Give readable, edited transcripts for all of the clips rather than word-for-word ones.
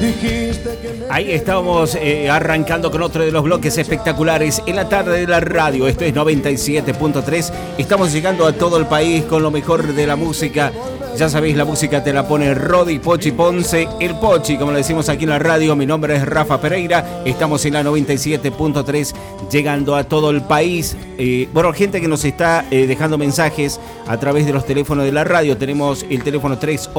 Ahí estamos arrancando con otro de los bloques espectaculares en la tarde de la radio. Esto es 97.3. Estamos llegando a todo el país con lo mejor de la música. Ya sabéis, la música te la pone Rodi Pochi Ponce, el Pochi, como le decimos aquí en la radio. Mi nombre es Rafa Pereira. Estamos en la 97.3, llegando a todo el país. Bueno, gente que nos está dejando mensajes a través de los teléfonos de la radio. Tenemos el teléfono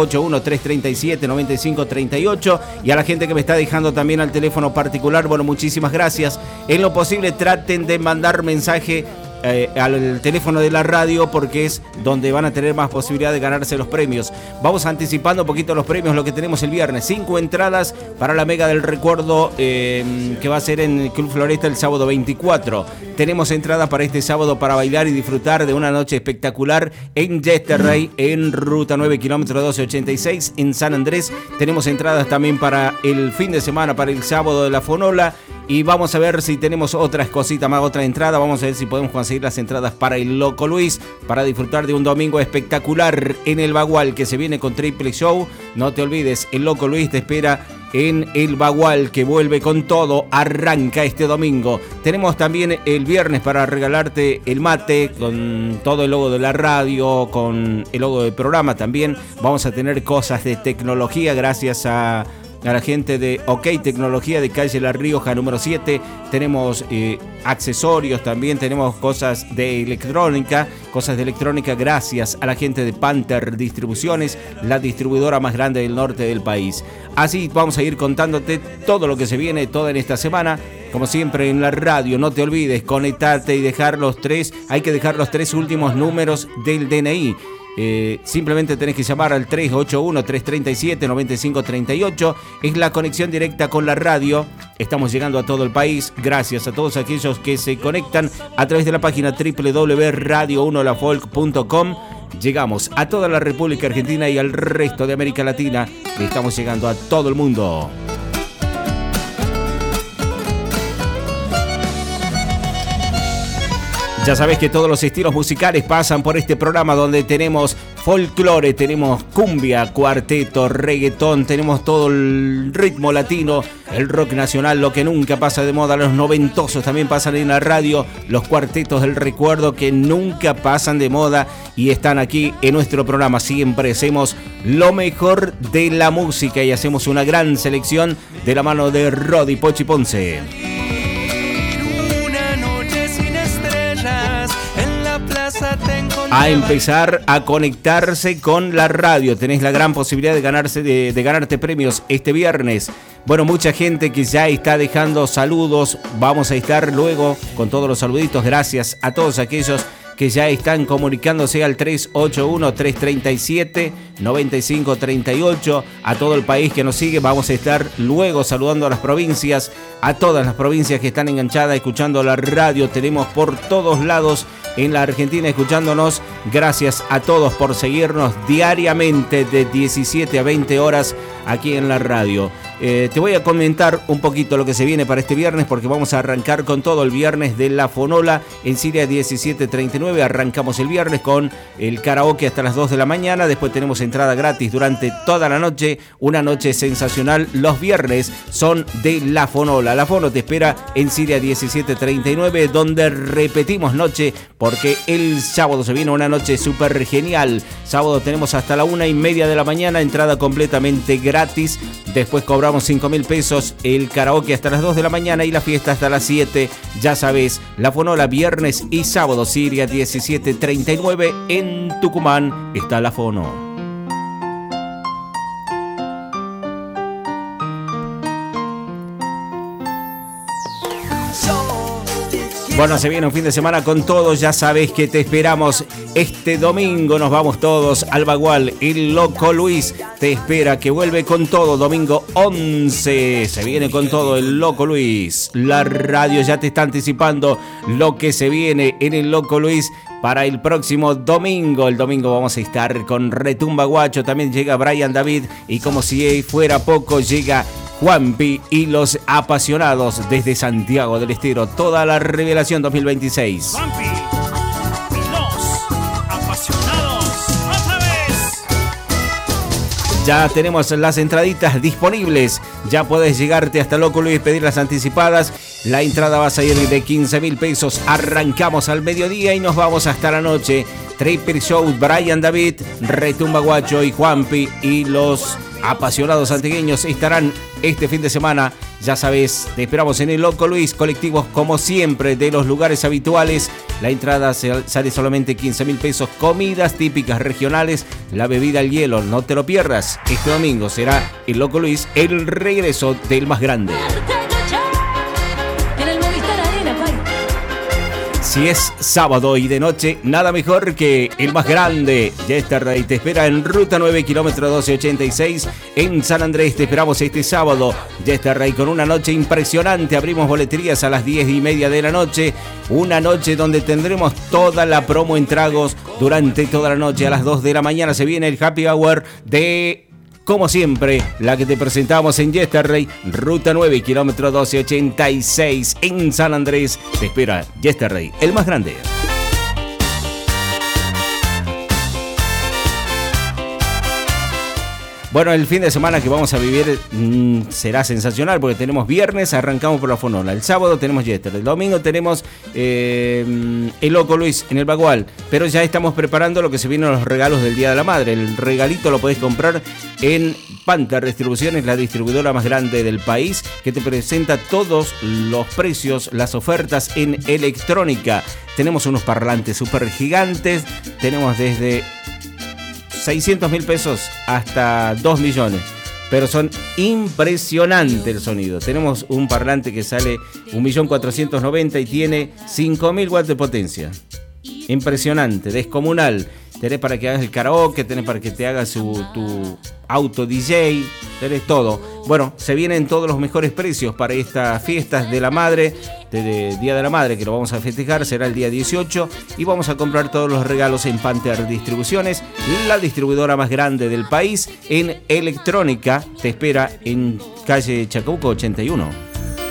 381-337-9538. Y a la gente que me está dejando también al teléfono particular, bueno, muchísimas gracias. En lo posible, traten de mandar mensaje al teléfono de la radio, porque es donde van a tener más posibilidad de ganarse los premios. Vamos anticipando un poquito los premios, lo que tenemos el viernes. 5 entradas para la Mega del Recuerdo, que va a ser en el Club Floresta el sábado 24. Tenemos entradas para este sábado para bailar y disfrutar de una noche espectacular en Yesterday, en Ruta 9, kilómetro 1286, en San Andrés. Tenemos entradas también para el fin de semana, para el sábado de la Fonola. Y vamos a ver si tenemos otras cositas más, otra entrada. Vamos a ver si podemos conseguir las entradas para el Loco Luis, para disfrutar de un domingo espectacular en el Bagual, que se viene con triple show. No te olvides, el Loco Luis te espera en el Bagual, que vuelve con todo. Arranca este domingo. Tenemos también el viernes para regalarte el mate, con todo el logo de la radio, con el logo del programa también. Vamos a tener cosas de tecnología gracias a la gente de OK Tecnología de calle La Rioja número 7. Tenemos accesorios también, tenemos cosas de electrónica gracias a la gente de Panther Distribuciones, la distribuidora más grande del norte del país. Así vamos a ir contándote todo lo que se viene toda en esta semana. Como siempre en la radio, no te olvides, conectarte y hay que dejar los 3 últimos números del DNI. Simplemente tenés que llamar al 381-337-9538. Es la conexión directa con la radio. Estamos llegando a todo el país. Gracias a todos aquellos que se conectan a través de la página www.radio1lafolk.com. Llegamos a toda la República Argentina y al resto de América Latina. Estamos llegando a todo el mundo. Ya sabés que todos los estilos musicales pasan por este programa, donde tenemos folclore, tenemos cumbia, cuarteto, reggaetón, tenemos todo el ritmo latino, el rock nacional, lo que nunca pasa de moda, los noventosos también pasan en la radio, los cuartetos del recuerdo que nunca pasan de moda y están aquí en nuestro programa. Siempre hacemos lo mejor de la música y hacemos una gran selección de la mano de Rodi Pochi Ponce. A empezar a conectarse con la radio. Tenés la gran posibilidad de ganarte premios este viernes. Bueno, mucha gente que ya está dejando saludos. Vamos a estar luego con todos los saluditos. Gracias a todos aquellos que ya están comunicándose al 381-337-9538. A todo el país que nos sigue, vamos a estar luego saludando a las provincias, a todas las provincias que están enganchadas, escuchando la radio. Tenemos por todos lados en la Argentina escuchándonos. Gracias a todos por seguirnos diariamente de 17 a 20 horas aquí en la radio. Te voy a comentar un poquito lo que se viene para este viernes, porque vamos a arrancar con todo el viernes de la Fonola en Siria 1739. Arrancamos el viernes con el karaoke hasta las 2 de la mañana. Después tenemos entrada gratis durante toda la noche. Una noche sensacional. Los viernes son de la Fonola. La Fono te espera en Siria 1739, donde repetimos noche, porque el sábado se viene una noche súper genial. Sábado tenemos hasta la 1:30 de la mañana, entrada completamente gratis. Después cobramos 5.000 pesos, el karaoke hasta las 2 de la mañana y la fiesta hasta las 7. Ya sabes, la Fonola viernes y sábado, Siria 1739 en Tucumán está la Fono. Bueno, se viene un fin de semana con todo. Ya sabes que te esperamos este domingo. Nos vamos todos al Bagual. El Loco Luis te espera, que vuelve con todo. Domingo 11. Se viene con todo el Loco Luis. La radio ya te está anticipando lo que se viene en el Loco Luis para el próximo domingo. El domingo vamos a estar con Retumba Guacho. También llega Brian David. Y como si fuera poco, llega Juanpi y los apasionados desde Santiago del Estero. Toda la revelación 2026. Juanpi y los apasionados. Otra vez. Ya tenemos las entraditas disponibles. Ya puedes llegarte hasta Loco Luis, pedir las anticipadas. La entrada va a salir de 15.000 pesos. Arrancamos al mediodía y nos vamos hasta la noche. Triple Show, Brian David, Retumba Guacho y Juanpi y los apasionados antigueños estarán este fin de semana. Ya sabes, te esperamos en el Loco Luis. Colectivos como siempre de los lugares habituales. La entrada sale solamente 15.000 pesos. Comidas típicas regionales, la bebida al hielo, no te lo pierdas. Este domingo será el Loco Luis, el regreso del más grande. Si es sábado y de noche, nada mejor que el más grande. Yesterday te espera en Ruta 9, kilómetro 1286, en San Andrés. Te esperamos este sábado. Yesterday con una noche impresionante. Abrimos boleterías a las 10:30 de la noche. Una noche donde tendremos toda la promo en tragos durante toda la noche. A las 2 de la mañana se viene el Happy Hour de... Como siempre, la que te presentamos en Yesterday, Ruta 9, kilómetro 1286, en San Andrés. Te espera Yesterday, el más grande. Bueno, el fin de semana que vamos a vivir será sensacional porque tenemos viernes, arrancamos por la Fonola. El sábado tenemos Yesterday. El domingo tenemos el Loco Luis en el Bagual. Pero ya estamos preparando lo que se vienen los regalos del Día de la Madre. El regalito lo podés comprar en Panther Distribuciones, la distribuidora más grande del país, que te presenta todos los precios, las ofertas en electrónica. Tenemos unos parlantes súper gigantes. Tenemos desde 600.000 pesos hasta 2 millones. Pero son impresionante el sonido. Tenemos un parlante que sale 1.490.000 y tiene 5.000 watts de potencia. Impresionante, descomunal. Tenés para que hagas el karaoke, tenés para que te hagas tu auto DJ, tenés todo. Bueno, se vienen todos los mejores precios para estas fiestas de la madre, de Día de la Madre, que lo vamos a festejar, será el día 18, y vamos a comprar todos los regalos en Panther Distribuciones, la distribuidora más grande del país en electrónica. Te espera en calle Chacabuco 81.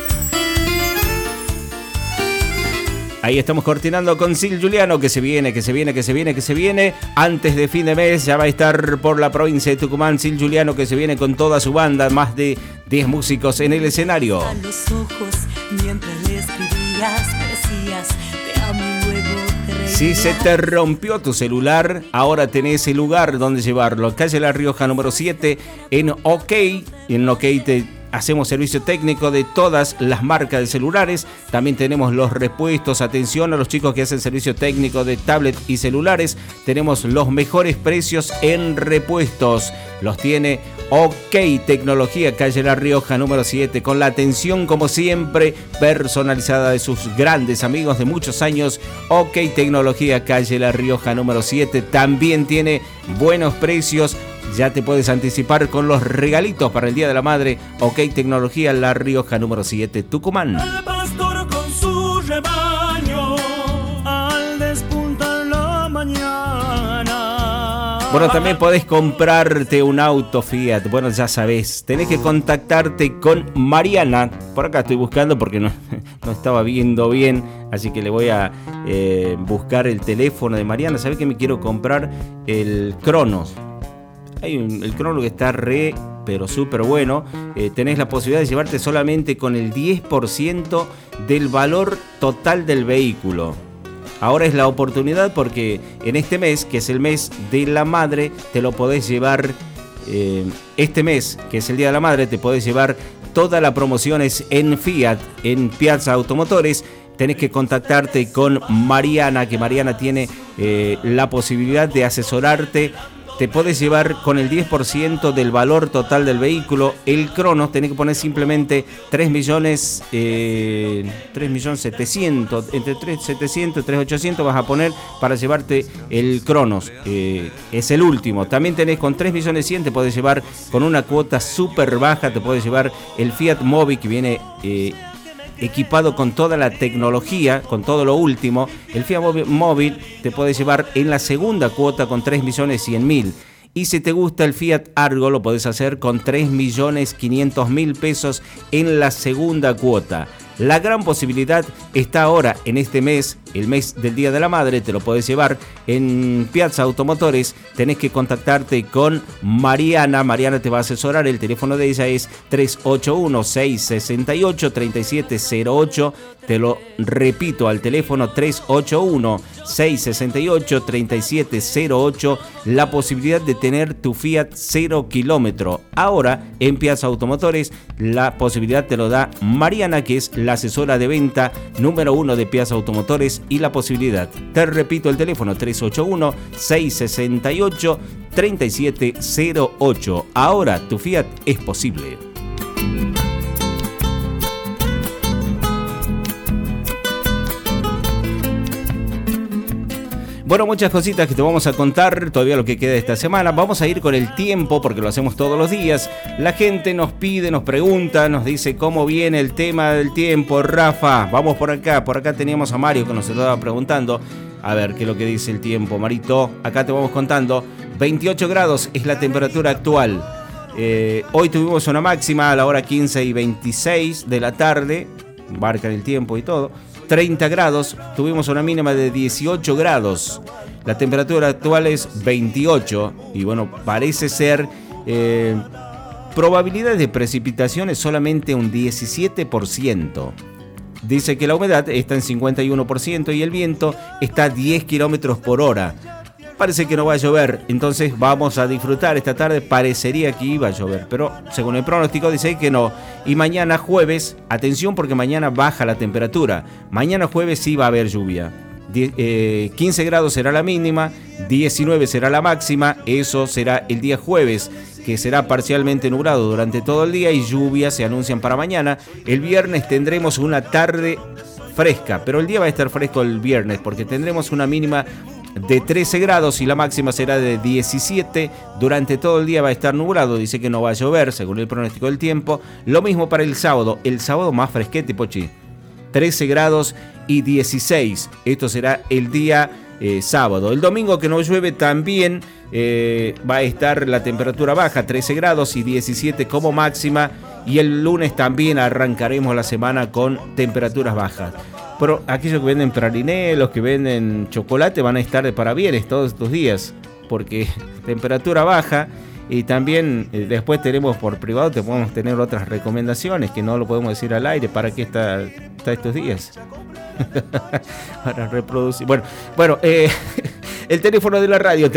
Ahí estamos coordinando con Sil Juliano, que se viene. Antes de fin de mes ya va a estar por la provincia de Tucumán Sil Juliano, que se viene con toda su banda, más de 10 músicos en el escenario. A los ojos, mientras le escribías, decías, te amo y luego te reías. Si se te rompió tu celular, ahora tenés el lugar donde llevarlo. Calle La Rioja número 7 en OK. En OK hacemos servicio técnico de todas las marcas de celulares. También tenemos los repuestos. Atención a los chicos que hacen servicio técnico de tablet y celulares. Tenemos los mejores precios en repuestos. Los tiene OK Tecnología, calle La Rioja número 7, con la atención como siempre personalizada de sus grandes amigos de muchos años. OK Tecnología, calle La Rioja número 7, también tiene buenos precios. Ya te puedes anticipar con los regalitos para el Día de la Madre. OK Tecnología, La Rioja número 7, Tucumán. El pastor con su rebaño al despuntar la mañana. Bueno, también podés comprarte un auto Fiat. Bueno, ya sabés, tenés que contactarte con Mariana. Por acá estoy buscando porque no estaba viendo bien, así que le voy a buscar el teléfono de Mariana. ¿Sabés que me quiero comprar? El Cronos. El Cronos que está pero súper bueno. Tenés la posibilidad de llevarte solamente con el 10% del valor total del vehículo. Ahora es la oportunidad porque en este mes, que es el mes de la madre, te lo podés llevar. Este mes, que es el Día de la Madre, te podés llevar todas las promociones en Fiat, en Piazza Automotores. Tenés que contactarte con Mariana, que Mariana tiene la posibilidad de asesorarte. Te podés llevar con el 10% del valor total del vehículo. El Cronos tenés que poner simplemente 3.700.000, entre 3.700 y 3.800 vas a poner para llevarte el Cronos. Es el último. También tenés con 3.100.000 te podés llevar con una cuota súper baja, te podés llevar el Fiat Mobi, que viene equipado con toda la tecnología, con todo lo último. El Fiat Móvil te puedes llevar en la segunda cuota con 3.100.000. Y si te gusta el Fiat Argo, lo podés hacer con 3.500.000 pesos en la segunda cuota. La gran posibilidad está ahora en este mes, el mes del Día de la Madre, te lo podés llevar en Piazza Automotores. Tenés que contactarte con Mariana. Mariana te va a asesorar. El teléfono de ella es 381-668-3708. Te lo repito, al teléfono 381-668-3708. La posibilidad de tener tu Fiat 0 kilómetro. Ahora en Piazza Automotores la posibilidad te lo da Mariana, que es la asesora de venta número 1 de Piazza Automotores, y la posibilidad, te repito, el teléfono 381-668-3708. Ahora tu Fiat es posible. Bueno, muchas cositas que te vamos a contar, todavía lo que queda de esta semana. Vamos a ir con el tiempo porque lo hacemos todos los días. La gente nos pide, nos pregunta, nos dice cómo viene el tema del tiempo. Rafa, vamos por acá teníamos a Mario que nos estaba preguntando. A ver, ¿qué es lo que dice el tiempo, Marito? Acá te vamos contando. 28 grados es la temperatura actual. Hoy tuvimos una máxima a la hora 15:26 de la tarde. Marcan el tiempo y todo. 30 grados, tuvimos una mínima de 18 grados. La temperatura actual es 28 y bueno, parece ser probabilidad de precipitaciones solamente un 17%. Dice que la humedad está en 51% y el viento está a 10 kilómetros por hora. Parece que no va a llover, entonces vamos a disfrutar esta tarde. Parecería que iba a llover, pero según el pronóstico dice que no. Y mañana jueves, atención porque mañana baja la temperatura. Mañana jueves sí va a haber lluvia. 15 grados será la mínima, 19 será la máxima. Eso será el día jueves, que será parcialmente nublado durante todo el día y lluvias se anuncian para mañana. El viernes tendremos una tarde fresca, pero el día va a estar fresco el viernes porque tendremos una mínima de 13 grados y la máxima será de 17. Durante todo el día va a estar nublado, dice que no va a llover según el pronóstico del tiempo. Lo mismo para el sábado más fresquete, Pochi, 13 grados y 16. Esto será el día sábado. El domingo, que no llueve, también va a estar la temperatura baja, 13 grados y 17 como máxima. Y el lunes también arrancaremos la semana con temperaturas bajas. Pero aquellos que venden praliné, los que venden chocolate van a estar de parabienes todos estos días, porque temperatura baja. Y también después tenemos por privado, te podemos tener otras recomendaciones que no lo podemos decir al aire. ¿Para qué está estos días? Para reproducir. Bueno, el teléfono de la radio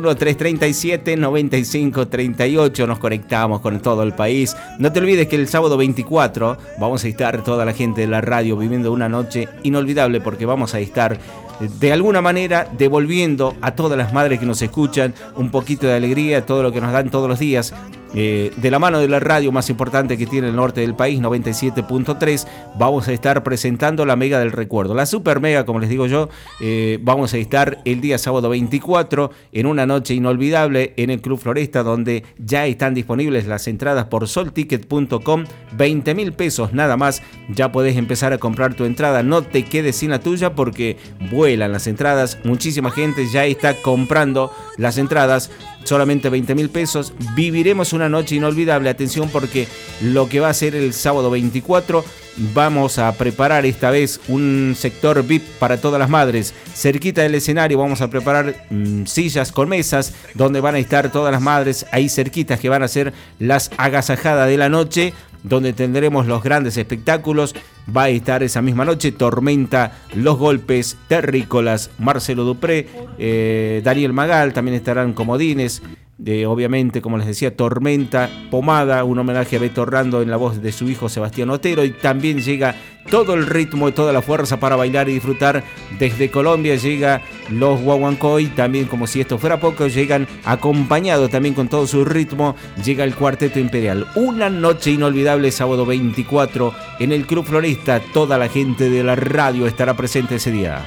381-337-9538. Nos conectamos con todo el país. No te olvides que el sábado 24 vamos a estar toda la gente de la radio viviendo una noche inolvidable, porque vamos a estar de alguna manera devolviendo a todas las madres que nos escuchan un poquito de alegría, todo lo que nos dan todos los días. De la mano de la radio más importante que tiene el norte del país, 97.3, vamos a estar presentando la Mega del Recuerdo, la Super Mega, como les digo yo. Vamos a estar el día sábado 24 en una noche inolvidable en el Club Floresta, donde ya están disponibles las entradas por solticket.com, 20.000 pesos nada más. Ya podés empezar a comprar tu entrada, no te quedes sin la tuya porque vuelan las entradas. Muchísima gente ya está comprando las entradas, solamente 20.000 pesos. Viviremos una noche inolvidable. Atención, porque lo que va a ser el sábado 24, vamos a preparar esta vez un sector VIP para todas las madres. Cerquita del escenario vamos a preparar sillas con mesas donde van a estar todas las madres ahí cerquitas, que van a ser las agasajadas de la noche, donde tendremos los grandes espectáculos. Va a estar esa misma noche Tormenta, Los Golpes, Terrícolas, Marcelo Dupré, Daniel Magal, también estarán comodines. Obviamente, como les decía, Tormenta, Pomada, un homenaje a Beto Rando en la voz de su hijo Sebastián Otero. Y también llega todo el ritmo y toda la fuerza para bailar y disfrutar. Desde Colombia llega los Guaguancó, y también, como si esto fuera poco, llegan acompañados también con todo su ritmo, llega el Cuarteto Imperial. Una noche inolvidable, sábado 24 en el Club Floresta. Toda la gente de la radio estará presente ese día.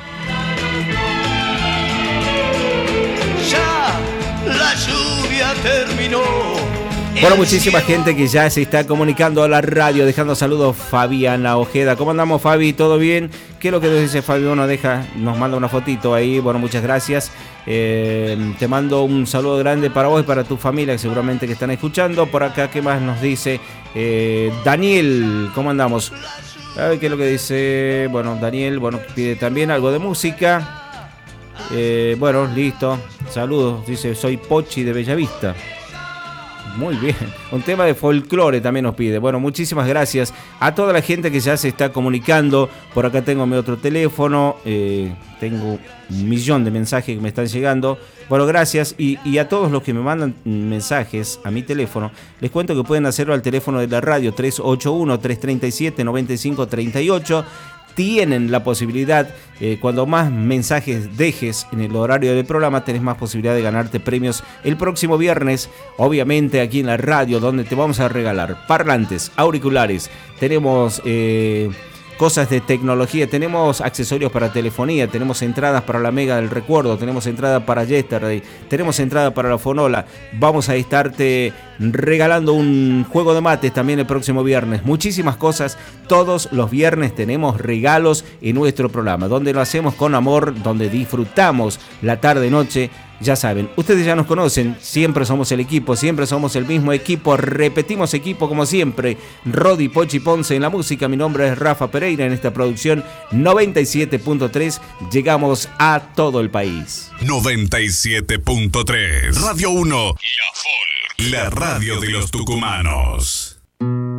La lluvia terminó. Bueno, muchísima gente que ya se está comunicando a la radio, dejando saludos. Fabiana Ojeda, ¿cómo andamos, Fabi? ¿Todo bien? ¿Qué es lo que nos dice Fabi? Nos manda una fotito ahí. Bueno, muchas gracias. Te mando un saludo grande para vos y para tu familia, que seguramente que están escuchando. Por acá, ¿qué más nos dice? Daniel, ¿cómo andamos? A ver qué es lo que dice. Bueno, Daniel, bueno, pide también algo de música. Bueno, listo. Saludos, dice, soy Pochi de Bellavista. Muy bien. Un tema de folclore también nos pide. Bueno, muchísimas gracias a toda la gente que ya se está comunicando. Por acá tengo mi otro teléfono. Tengo 1.000.000 de mensajes que me están llegando. Bueno, gracias. Y a todos los que me mandan mensajes a mi teléfono, les cuento que pueden hacerlo al teléfono de la radio 381-337-9538. Tienen la posibilidad, cuando más mensajes dejes en el horario del programa, tenés más posibilidad de ganarte premios el próximo viernes, obviamente aquí en la radio, donde te vamos a regalar parlantes, auriculares, tenemos cosas de tecnología, tenemos accesorios para telefonía, tenemos entradas para la Mega del Recuerdo, tenemos entradas para Yesterday, tenemos entradas para la Fonola. Vamos a estarte regalando un juego de mates también el próximo viernes. Muchísimas cosas. Todos los viernes tenemos regalos en nuestro programa, donde lo hacemos con amor, donde disfrutamos la tarde-noche. Ya saben, ustedes ya nos conocen, siempre somos el equipo, siempre somos el mismo equipo, repetimos equipo como siempre. Rodi, Pochi, Ponce en la música, mi nombre es Rafa Pereira en esta producción 97.3, llegamos a todo el país. 97.3, Radio 1, La Folk, la radio de los tucumanos.